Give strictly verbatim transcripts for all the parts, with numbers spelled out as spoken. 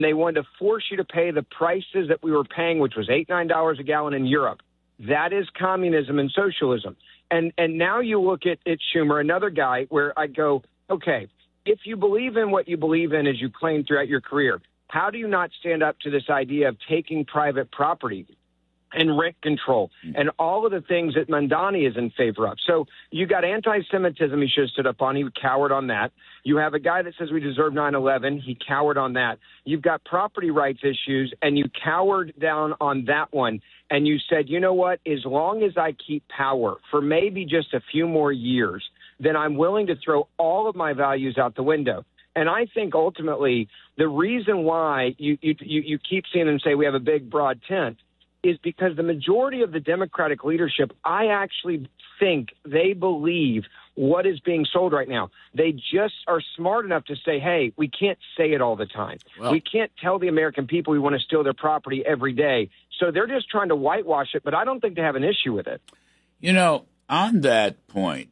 They wanted to force you to pay the prices that we were paying, which was eight, nine dollars a gallon in Europe. That is communism and socialism. And and now you look at, at Schumer, another guy, where I go, okay, if you believe in what you believe in as you claim throughout your career, how do you not stand up to this idea of taking private property and rent control and all of the things that Mamdani is in favor of? So you got anti-Semitism he should have stood up on. He cowered on that. You have a guy that says we deserve nine eleven. He cowered on that. You've got property rights issues, and you cowered down on that one. And you said, you know what, as long as I keep power for maybe just a few more years, then I'm willing to throw all of my values out the window. And I think ultimately the reason why you, you, you keep seeing them say we have a big, broad tent is because the majority of the Democratic leadership, I actually think they believe what is being sold right now. They just are smart enough to say, hey, we can't say it all the time. Well, we can't tell the American people we want to steal their property every day. So they're just trying to whitewash it, but I don't think they have an issue with it. You know, on that point,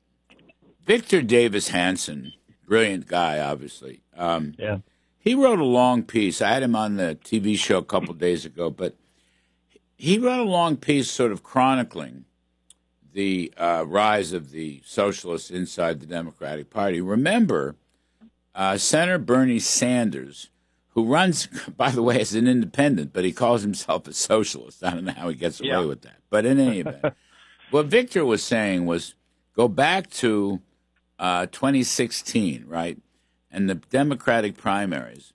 Victor Davis Hanson, brilliant guy, obviously. Um, yeah. He wrote a long piece. I had him on the T V show a couple days ago, but he wrote a long piece sort of chronicling the uh, rise of the socialists inside the Democratic Party. Remember, uh, Senator Bernie Sanders, who runs, by the way, as an independent, but he calls himself a socialist. I don't know how he gets away yeah. with that. But in any event, what Victor was saying was go back to uh, twenty sixteen, right, and the Democratic primaries.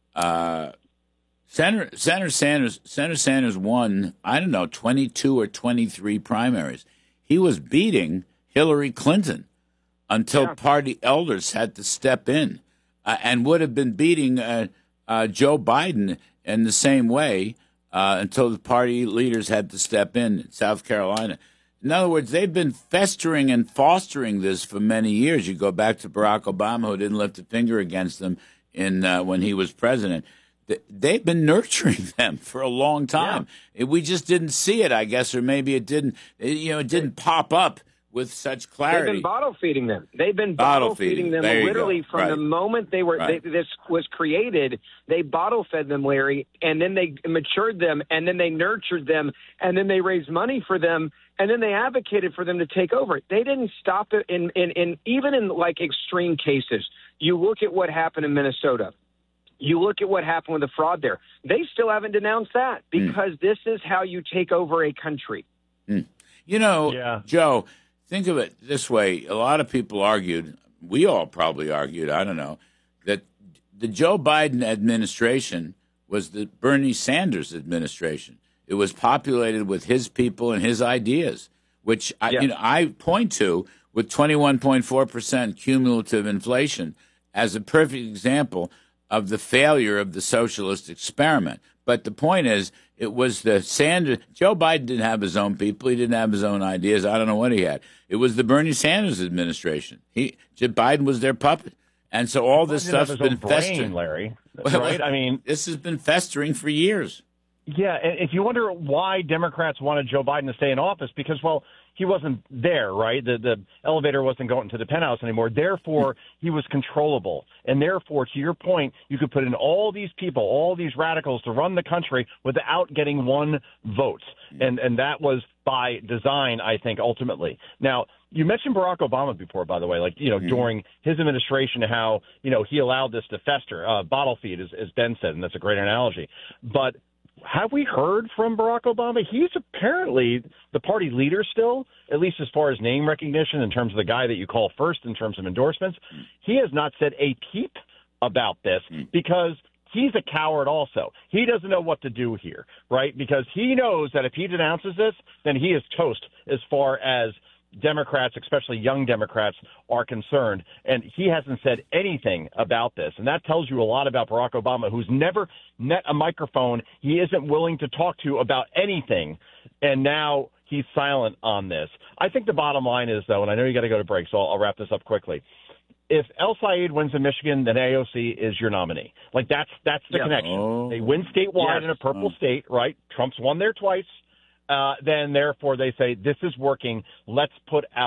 Uh, Senator, Senator Sanders Senator Sanders won, I don't know, twenty-two or twenty-three primaries. He was beating Hillary Clinton until yeah. party elders had to step in uh, and would have been beating uh, uh, Joe Biden in the same way uh, until the party leaders had to step in in South Carolina. In other words, they've been festering and fostering this for many years. You go back to Barack Obama, who didn't lift a finger against them in uh, when he was president. They've been nurturing them for a long time. Yeah. We just didn't see it, I guess, or maybe it didn't. You know, it didn't pop up with such clarity. They've been bottle feeding them. They've been bottle, bottle feeding them literally from right. the moment they were right. they, this was created. They bottle fed them, Larry, and then they matured them, and then they nurtured them, and then they raised money for them, and then they advocated for them to take over. They didn't stop it in in, in even in like extreme cases. You look at what happened in Minnesota. You look at what happened with the fraud there. They still haven't denounced that because mm. this is how you take over a country. Mm. You know, yeah. Joe, think of it this way. A lot of people argued, we all probably argued, I don't know, that the Joe Biden administration was the Bernie Sanders administration. It was populated with his people and his ideas, which I, yeah. you know, I point to with twenty-one point four percent cumulative inflation as a perfect example of the failure of the socialist experiment. But the point is, it was the Sanders. Joe Biden didn't have his own people. He didn't have his own ideas. I don't know what he had. It was the Bernie Sanders administration. He, Biden was their puppet. And so all this stuff's been festering. Larry, right? I mean, this has been festering for years. Yeah, and if you wonder why Democrats wanted Joe Biden to stay in office, because, well, he wasn't there, right? The the elevator wasn't going to the penthouse anymore. Therefore, he was controllable. And therefore, to your point, you could put in all these people, all these radicals to run the country without getting one vote. And and that was by design, I think, ultimately. Now, you mentioned Barack Obama before, by the way, like, you know, mm-hmm. during his administration, how, you know, he allowed this to fester, uh, bottle feed, as, as Ben said, and that's a great analogy. But have we heard from Barack Obama? He's apparently the party leader still, at least as far as name recognition in terms of the guy that you call first in terms of endorsements. He has not said a peep about this because he's a coward also. He doesn't know what to do here, right? Because he knows that if he denounces this, then he is toast as far as Democrats, especially young Democrats, are concerned. And he hasn't said anything about this. And that tells you a lot about Barack Obama, who's never met a microphone he isn't willing to talk to about anything. And now he's silent on this. I think the bottom line is, though, and I know you got to go to break, so I'll, I'll wrap this up quickly. If El Sayed wins in Michigan, then A O C is your nominee. Like, that's that's the yeah. connection. Oh. They win statewide yes. in a purple oh. state, right? Trump's won there twice. Uh, then, therefore, they say, this is working. Let's put out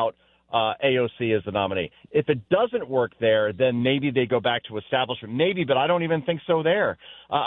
uh, A O C as the nominee. If it doesn't work there, then maybe they go back to establishment. Maybe, but I don't even think so there. Uh,